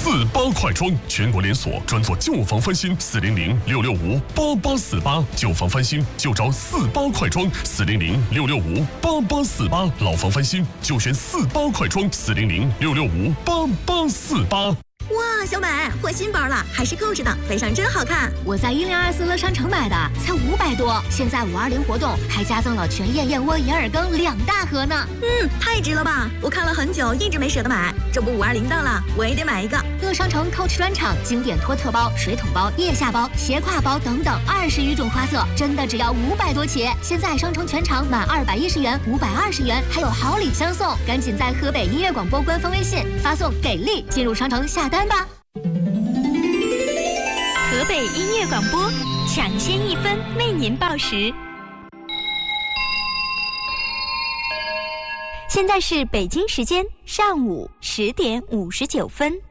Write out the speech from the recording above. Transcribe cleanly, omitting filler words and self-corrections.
48快装，全国连锁，专做旧房翻新，400-665-8848，旧房翻新就找48快装，400-665-8848，老房翻新就选48快装，400-665-8848。 哇，小美换新包了，还是购置的，背上真好看。 我在1024乐商城买的，才500多。现在520活动还加赠了全燕燕窝银耳羹2大盒呢。 太值了吧！我看了很久，一直没舍得买。这不520到了，我也得买一个。 乐商城 Coach 专场经典托特包、水桶包、腋下包、斜挎包等等20余种花色，真的只要500多起。现在商城全场满210元520元，还有好礼相送。赶紧在河北音乐广播官方微信发送给力进入商城下单吧。 河北音乐广播抢先1分为您报时。现在是北京时间上午10点59分。